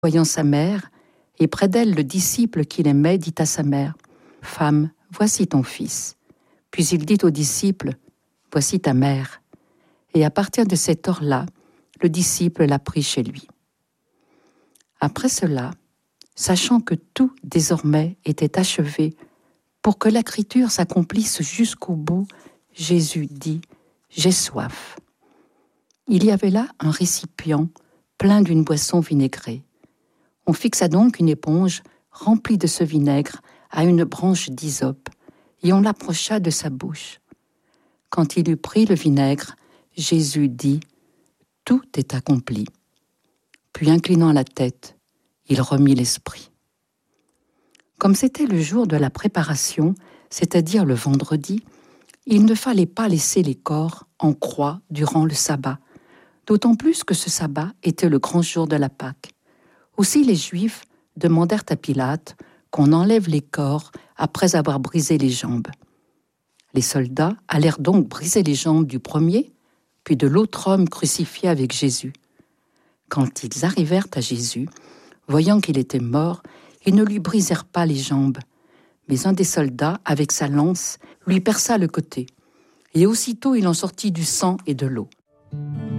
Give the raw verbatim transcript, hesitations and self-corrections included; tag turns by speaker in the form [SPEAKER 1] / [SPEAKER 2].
[SPEAKER 1] Voyant sa mère, et près d'elle le disciple qu'il aimait, dit à sa mère, « Femme, voici ton fils. » Puis il dit au disciple, « Voici ta mère. » Et à partir de cette heure-là, le disciple l'a pris chez lui. Après cela, sachant que tout désormais était achevé, pour que l'écriture s'accomplisse jusqu'au bout, Jésus dit, « J'ai soif. » Il y avait là un récipient plein d'une boisson vinaigrée. On fixa donc une éponge remplie de ce vinaigre à une branche d'hysope, et on l'approcha de sa bouche. Quand il eut pris le vinaigre, Jésus dit, « Tout est accompli. » Puis inclinant la tête, il remit l'esprit. Comme c'était le jour de la préparation, c'est-à-dire le vendredi, il ne fallait pas laisser les corps en croix durant le sabbat, d'autant plus que ce sabbat était le grand jour de la Pâque. Aussi les Juifs demandèrent à Pilate qu'on enlève les corps après avoir brisé les jambes. Les soldats allèrent donc briser les jambes du premier, puis de l'autre homme crucifié avec Jésus. Quand ils arrivèrent à Jésus, voyant qu'il était mort, ils ne lui brisèrent pas les jambes. Mais un des soldats, avec sa lance, lui perça le côté. Et aussitôt il en sortit du sang et de l'eau.